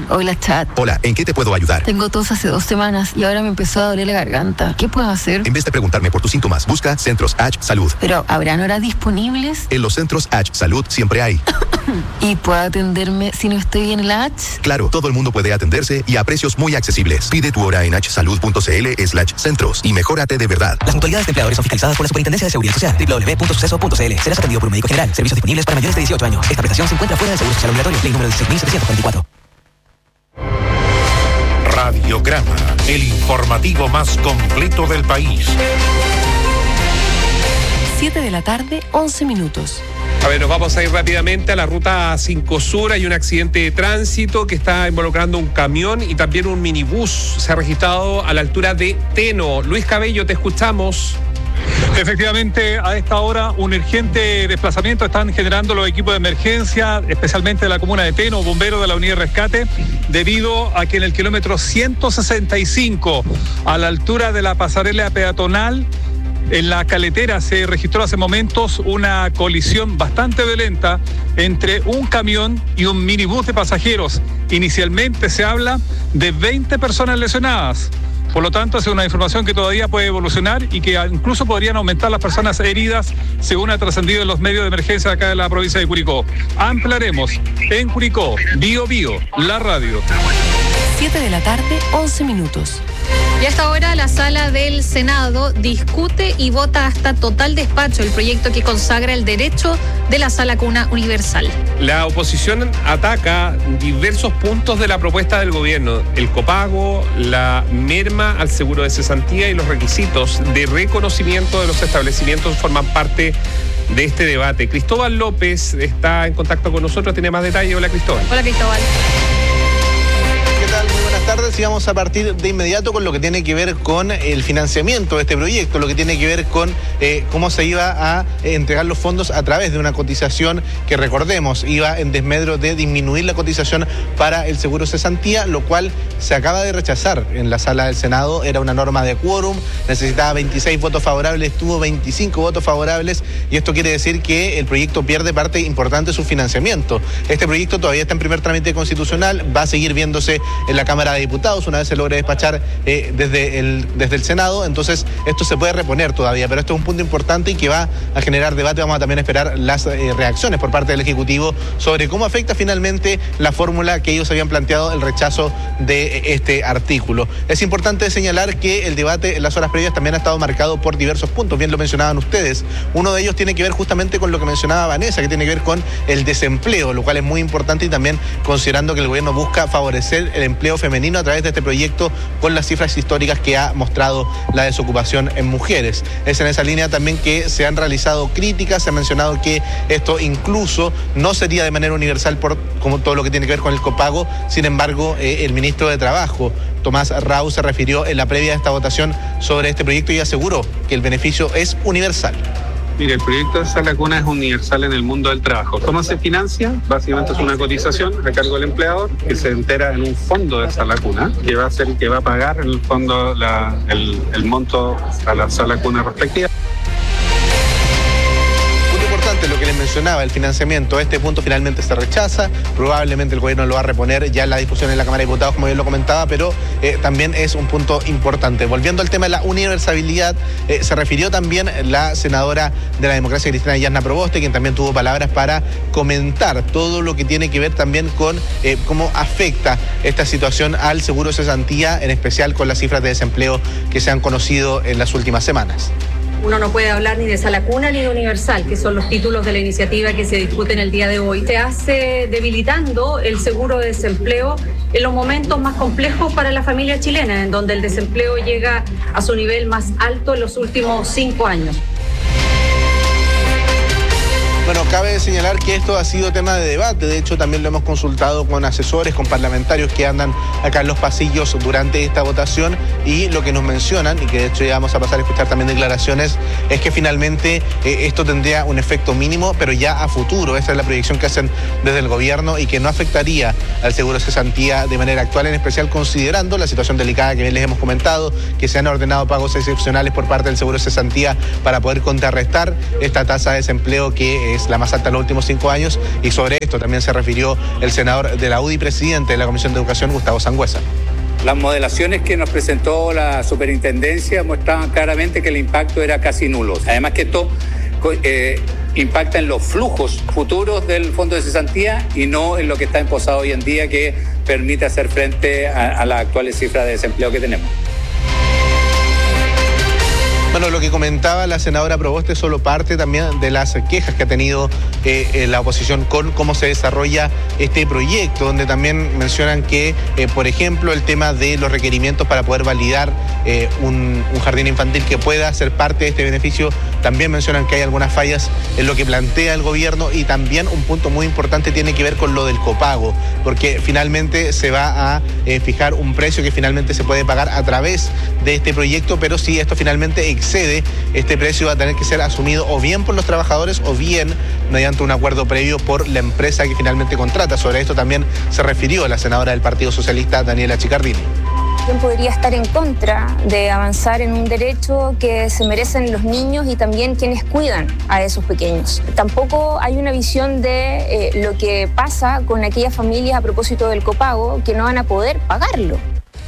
Hola, chat. Hola, ¿en qué te puedo ayudar? Tengo tos hace 2 semanas y ahora me empezó a doler la garganta. ¿Qué puedo hacer? En vez de preguntarme por tus síntomas, busca Centros H Salud. Pero, ¿habrán horas disponibles? En los Centros H Salud siempre hay. ¿Y puedo atenderme si no estoy en la H? Claro, todo el mundo puede atenderse y a precios muy accesibles. Pide tu hora en hsalud.cl/centros y mejórate de verdad. Las mutualidades de empleadores son fiscalizadas por la Superintendencia de Seguridad Social. www.suceso.cl. Serás atendido por un médico general. Servicios disponibles para mayores de 18 años. Esta prestación se encuentra fuera del Seguro Social Obligatorio. Ley número 16.744. Radiograma, el informativo más completo del país. 7:11 A ver, nos vamos a ir rápidamente a la ruta 5 Sur. Hay un accidente de tránsito que está involucrando un camión y también un minibús. Se ha registrado a la altura de Teno. Luis Cabello, te escuchamos. Efectivamente, a esta hora un urgente desplazamiento están generando los equipos de emergencia, especialmente de la comuna de Teno, bomberos de la unidad de rescate, debido a que en el kilómetro 165, a la altura de la pasarela peatonal, en la Caletera se registró hace momentos una colisión bastante violenta entre un camión y un minibús de pasajeros. Inicialmente se habla de 20 personas lesionadas. Por lo tanto, es una información que todavía puede evolucionar y que incluso podrían aumentar las personas heridas, según ha trascendido en los medios de emergencia acá en la provincia de Curicó. Ampliaremos en Curicó, Bio Bio, la radio. 7:11. Y hasta ahora la sala del Senado discute y vota hasta total despacho el proyecto que consagra el derecho de la sala cuna universal. La oposición ataca diversos puntos de la propuesta del gobierno: el copago, la merma al seguro de cesantía y los requisitos de reconocimiento de los establecimientos forman parte de este debate. Cristóbal López está en contacto con nosotros, tiene más detalles. Hola, Cristóbal. Hola, Cristóbal. Muy buenas tardes y vamos a partir de inmediato con lo que tiene que ver con el financiamiento de este proyecto, lo que tiene que ver con cómo se iba a entregar los fondos a través de una cotización que, recordemos, iba en desmedro de disminuir la cotización para el seguro cesantía, lo cual se acaba de rechazar en la sala del Senado. Era una norma de quórum, necesitaba 26 votos favorables, tuvo 25 votos favorables y esto quiere decir que el proyecto pierde parte importante de su financiamiento. Este proyecto todavía está en primer trámite constitucional, va a seguir viéndose en la Cámara de Diputados una vez se logre despachar desde el Senado. Entonces esto se puede reponer todavía, pero esto es un punto importante y que va a generar debate. Vamos a también esperar las reacciones por parte del Ejecutivo sobre cómo afecta finalmente la fórmula que ellos habían planteado, el rechazo de este artículo. Es importante señalar que el debate en las horas previas también ha estado marcado por diversos puntos, bien lo mencionaban ustedes. Uno de ellos tiene que ver justamente con lo que mencionaba Vanessa, que tiene que ver con el desempleo, lo cual es muy importante, y también considerando que el gobierno busca favorecer el empleo femenino a través de este proyecto con las cifras históricas que ha mostrado la desocupación en mujeres. Es en esa línea también que se han realizado críticas, se ha mencionado que esto incluso no sería de manera universal como todo lo que tiene que ver con el copago. Sin embargo, el ministro de Trabajo, Tomás Rau, se refirió en la previa de esta votación sobre este proyecto y aseguró que el beneficio es universal. Mire, el proyecto de Sala Cuna es universal en el mundo del trabajo. ¿Cómo se financia? Básicamente es una cotización a cargo del empleador que se entera en un fondo de Sala Cuna, que va a ser que va a pagar en el fondo el monto a la Sala Cuna respectiva. Lo que les mencionaba, el financiamiento, este punto finalmente se rechaza, probablemente el gobierno lo va a reponer ya en la discusión en la Cámara de Diputados, como bien lo comentaba, pero también es un punto importante. Volviendo al tema de la universalidad, se refirió también la senadora de la democracia cristiana, Yasna Proboste, quien también tuvo palabras para comentar todo lo que tiene que ver también con cómo afecta esta situación al seguro cesantía, en especial con las cifras de desempleo que se han conocido en las últimas semanas. Uno no puede hablar ni de Sala Cuna ni de universal, que son los títulos de la iniciativa que se discuten el día de hoy. Se hace debilitando el seguro de desempleo en los momentos más complejos para la familia chilena, en donde el desempleo llega a su nivel más alto en los últimos 5 años. Bueno, cabe señalar que esto ha sido tema de debate. De hecho, también lo hemos consultado con asesores, con parlamentarios que andan acá en los pasillos durante esta votación, y lo que nos mencionan, y que de hecho ya vamos a pasar a escuchar también declaraciones, es que finalmente esto tendría un efecto mínimo, pero ya a futuro. Esa es la proyección que hacen desde el gobierno, y que no afectaría al seguro cesantía de manera actual, en especial considerando la situación delicada que bien les hemos comentado, que se han ordenado pagos excepcionales por parte del seguro cesantía para poder contrarrestar esta tasa de desempleo que es la más alta en los últimos 5 años, y sobre esto también se refirió el senador de la UDI, presidente de la Comisión de Educación, Gustavo Sangüesa. Las modelaciones que nos presentó la superintendencia mostraban claramente que el impacto era casi nulo. Además que esto impacta en los flujos futuros del fondo de cesantía y no en lo que está imposado hoy en día, que permite hacer frente a las actuales cifras de desempleo que tenemos. Bueno, lo que comentaba la senadora Proboste es solo parte también de las quejas que ha tenido la oposición con cómo se desarrolla este proyecto, donde también mencionan que, por ejemplo, el tema de los requerimientos para poder validar un jardín infantil que pueda ser parte de este beneficio, también mencionan que hay algunas fallas en lo que plantea el gobierno, y también un punto muy importante tiene que ver con lo del copago, porque finalmente se va a fijar un precio que finalmente se puede pagar a través de este proyecto, pero si esto finalmente excede, este precio va a tener que ser asumido o bien por los trabajadores o bien mediante un acuerdo previo por la empresa que finalmente contrata. Sobre esto también se refirió la senadora del Partido Socialista, Daniela Chiccardini. ¿Quién podría estar en contra de avanzar en un derecho que se merecen los niños y también quienes cuidan a esos pequeños? Tampoco hay una visión de lo que pasa con aquellas familias a propósito del copago que no van a poder pagarlo.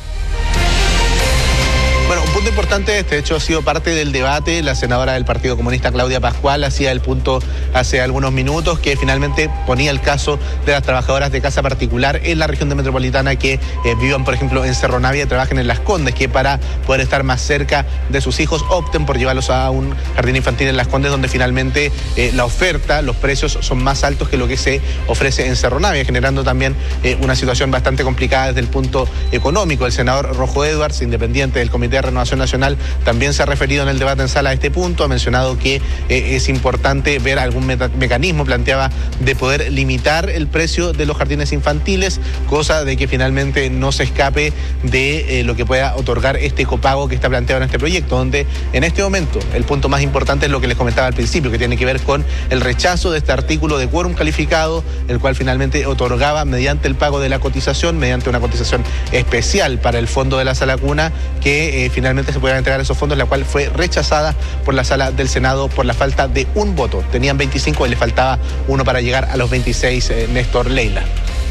Bueno, un punto importante, este hecho ha sido parte del debate. La senadora del Partido Comunista, Claudia Pascual, hacía el punto hace algunos minutos, que finalmente ponía el caso de las trabajadoras de casa particular en la región metropolitana que vivan, por ejemplo, en Cerro Navia y trabajen en Las Condes, que para poder estar más cerca de sus hijos opten por llevarlos a un jardín infantil en Las Condes, donde finalmente la oferta, los precios son más altos que lo que se ofrece en Cerro Navia, generando también una situación bastante complicada desde el punto económico. El senador Rojo Edwards, independiente del Comité de Renovación Nacional, también se ha referido en el debate en sala a este punto, ha mencionado que es importante ver algún mecanismo, planteaba, de poder limitar el precio de los jardines infantiles, cosa de que finalmente no se escape de lo que pueda otorgar este copago que está planteado en este proyecto, donde en este momento el punto más importante es lo que les comentaba al principio, que tiene que ver con el rechazo de este artículo de quórum calificado, el cual finalmente otorgaba mediante el pago de la cotización, mediante una cotización especial para el fondo de la sala cuna, que finalmente se puedan entregar esos fondos, la cual fue rechazada por la sala del Senado por la falta de un voto. Tenían 25 y le faltaba uno para llegar a los 26, Néstor, Leila.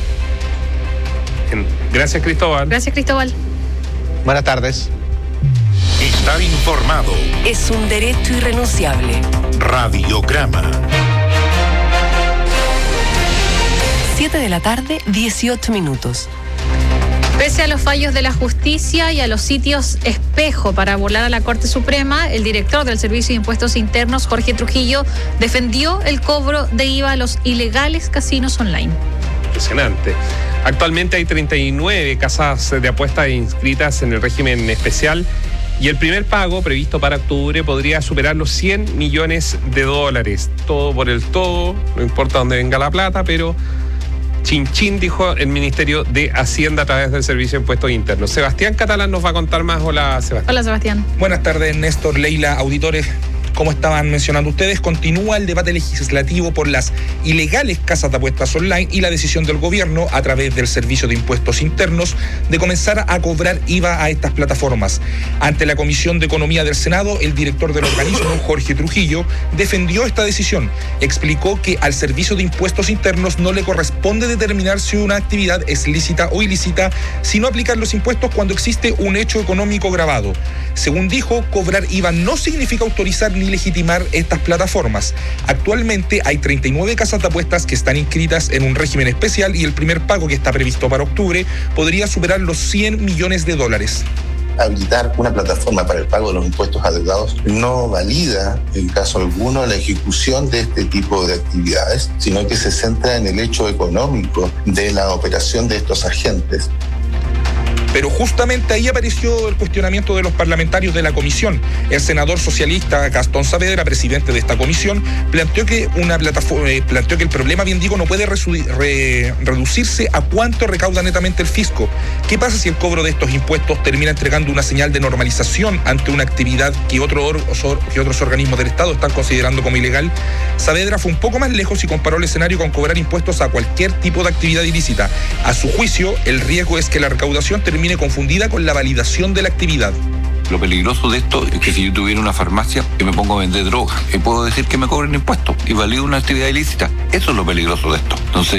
Gracias, Cristóbal. Gracias, Cristóbal. Buenas tardes. Estar informado es un derecho irrenunciable. Radiograma. 7 de la tarde, 18 minutos. Pese a los fallos de la justicia y a los sitios espejo para burlar a la Corte Suprema, el director del Servicio de Impuestos Internos, Jorge Trujillo, defendió el cobro de IVA a los ilegales casinos online. Impresionante. Actualmente hay 39 casas de apuestas inscritas en el régimen especial, y el primer pago, previsto para octubre, podría superar los $100 millones. Todo por el todo, no importa dónde venga la plata, pero chin chin, dijo el Ministerio de Hacienda a través del Servicio de Impuestos Internos. Sebastián Catalán nos va a contar más. Hola, Sebastián. Hola, Sebastián. Buenas tardes, Néstor, Leila, auditores. Como estaban mencionando ustedes, continúa el debate legislativo por las ilegales casas de apuestas online y la decisión del gobierno, a través del Servicio de Impuestos Internos, de comenzar a cobrar IVA a estas plataformas. Ante la Comisión de Economía del Senado, el director del organismo, Jorge Trujillo, defendió esta decisión. Explicó que al Servicio de Impuestos Internos no le corresponde determinar si una actividad es lícita o ilícita, sino aplicar los impuestos cuando existe un hecho económico grabado. Según dijo, cobrar IVA no significa autorizar ni legitimar estas plataformas. Actualmente hay 39 casas de apuestas que están inscritas en un régimen especial, y el primer pago, que está previsto para octubre, podría superar los $100 millones. Habilitar una plataforma para el pago de los impuestos adeudados no valida, en caso alguno, la ejecución de este tipo de actividades, sino que se centra en el hecho económico de la operación de estos agentes. Pero justamente ahí apareció el cuestionamiento de los parlamentarios de la comisión. El senador socialista Gastón Saavedra, presidente de esta comisión, planteó que el problema, bien digo, no puede reducirse a cuánto recauda netamente el fisco. ¿Qué pasa si el cobro de estos impuestos termina entregando una señal de normalización ante una actividad que otros organismos del Estado están considerando como ilegal? Saavedra fue un poco más lejos y comparó el escenario con cobrar impuestos a cualquier tipo de actividad ilícita. A su juicio, el riesgo es que la recaudación termine confundida con la validación de la actividad. Lo peligroso de esto es que si yo tuviera una farmacia y me pongo a vender droga, puedo decir que me cobren impuestos y valido una actividad ilícita. Eso es lo peligroso de esto. Entonces,